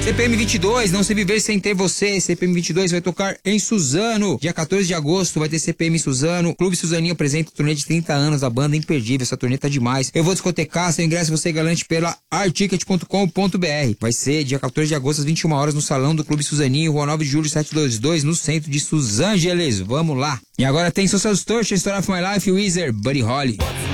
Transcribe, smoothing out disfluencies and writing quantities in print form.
CPM 22, Não Se Viver Sem Ter Você. CPM 22 vai tocar em Suzano. Dia 14 de agosto vai ter CPM em Suzano. Clube Suzaninho apresenta a turnê de 30 anos da banda imperdível. Essa turnê tá demais. Eu vou discotecar, seu ingresso você garante pela articket.com.br. Vai ser dia 14 de agosto às 21 horas no salão do Clube Suzaninho, Rua 9 de Julho 722, no centro de Los Angeles. Vamos lá. E agora tem Social Distortion, Story of My Life, Weezer, Buddy Holly.